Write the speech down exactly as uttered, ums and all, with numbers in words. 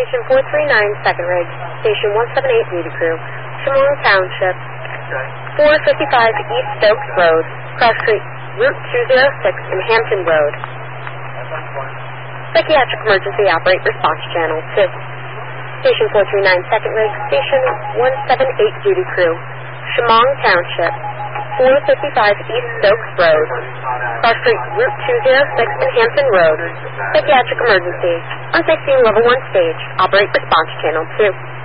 Station four three nine, second rig. Station one seven eight, duty crew. Chemung Township. four fifty-five East Stokes Road. Cross Street, Route two oh six in Hampton Road. Psychiatric emergency, operate response channel two. Station four three nine, second rig. Station one seven eight, duty crew. Chemung Township. four fifty-five East Stokes Road. Cross Street, Route two oh six in Hampton Road. Psychiatric emergency. Unsafe scene level one stage. Operate response channel two.